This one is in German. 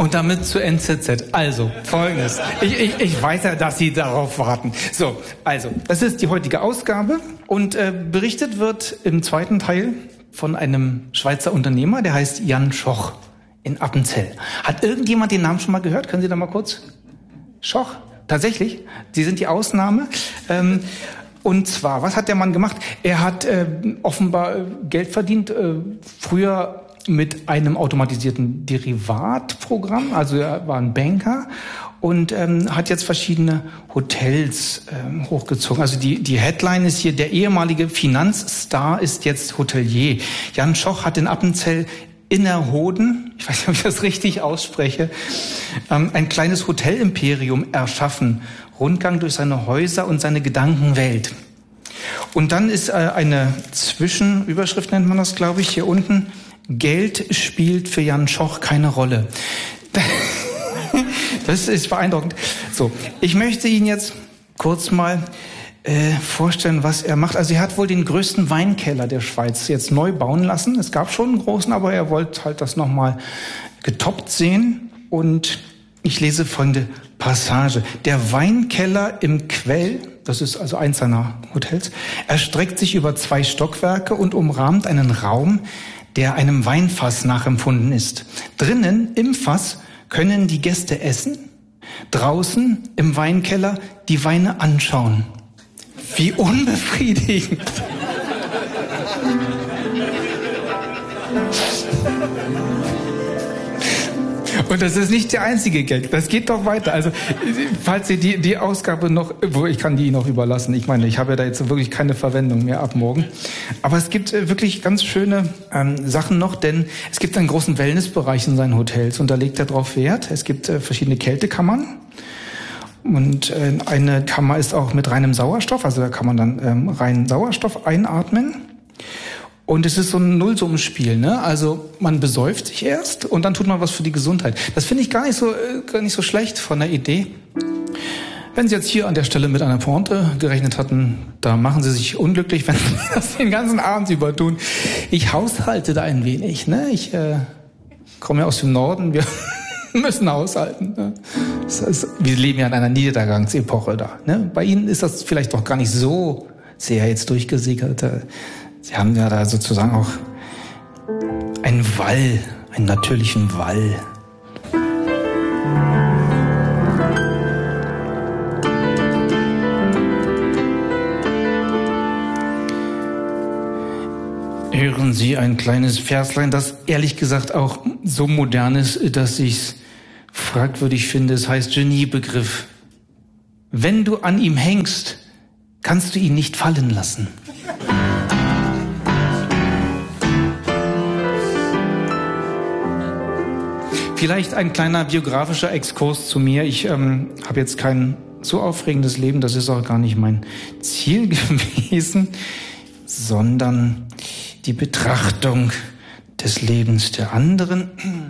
Und damit zu NZZ. Also, Folgendes. Ich weiß ja, dass Sie darauf warten. So, also, das ist die heutige Ausgabe. Und berichtet wird im zweiten Teil von einem Schweizer Unternehmer, der heißt Jan Schoch in Appenzell. Hat irgendjemand den Namen schon mal gehört? Können Sie da mal kurz? Schoch? Tatsächlich? Sie sind die Ausnahme. Und zwar, was hat der Mann gemacht? Er hat offenbar Geld verdient, früher mit einem automatisierten Derivatprogramm. Also er war ein Banker und hat jetzt verschiedene Hotels hochgezogen. Also die Headline ist hier: Der ehemalige Finanzstar ist jetzt Hotelier. Jan Schoch hat in Appenzell Innerrhoden, ich weiß nicht, ob ich das richtig ausspreche, ein kleines Hotelimperium erschaffen. Rundgang durch seine Häuser und seine Gedankenwelt. Und dann ist eine Zwischenüberschrift, nennt man das, glaube ich, hier unten: Geld spielt für Jan Schoch keine Rolle. Das ist beeindruckend. So, ich möchte Ihnen jetzt kurz mal vorstellen, was er macht. Also er hat wohl den größten Weinkeller der Schweiz jetzt neu bauen lassen. Es gab schon einen großen, aber er wollte halt das nochmal getoppt sehen. Und ich lese folgende Passage. Der Weinkeller im Quell, das ist also eins seiner Hotels, erstreckt sich über 2 Stockwerke und umrahmt einen Raum, der einem Weinfass nachempfunden ist. Drinnen im Fass können die Gäste essen, draußen im Weinkeller die Weine anschauen. Wie unbefriedigend. Und das ist nicht der einzige Gag. Das geht doch weiter. Also, falls Sie die Ausgabe noch, ich kann die Ihnen noch überlassen. Ich meine, ich habe ja da jetzt wirklich keine Verwendung mehr ab morgen. Aber es gibt wirklich ganz schöne Sachen noch, denn es gibt einen großen Wellnessbereich in seinen Hotels und da legt er drauf Wert. Es gibt verschiedene Kältekammern. Und eine Kammer ist auch mit reinem Sauerstoff, also da kann man dann reinen Sauerstoff einatmen. Und es ist so ein Nullsummenspiel, ne? Also man besäuft sich erst und dann tut man was für die Gesundheit. Das finde ich gar nicht so schlecht von der Idee. Wenn Sie jetzt hier an der Stelle mit einer Pointe gerechnet hatten, da machen Sie sich unglücklich, wenn Sie das den ganzen Abend über tun. Ich haushalte da ein wenig, ne? Ich komme ja aus dem Norden, wir müssen haushalten. Ne? Wir leben ja in einer Niedergangsepoche da. Ne? Bei Ihnen ist das vielleicht doch gar nicht so sehr jetzt durchgesickert. Sie haben ja da sozusagen auch einen Wall, einen natürlichen Wall. Hören Sie ein kleines Verslein, das ehrlich gesagt auch so modern ist, dass ich's fragwürdig finde. Es heißt Geniebegriff. Wenn du an ihm hängst, kannst du ihn nicht fallen lassen. Vielleicht ein kleiner biografischer Exkurs zu mir. Ich habe jetzt kein so aufregendes Leben, das ist auch gar nicht mein Ziel gewesen, sondern die Betrachtung des Lebens der anderen.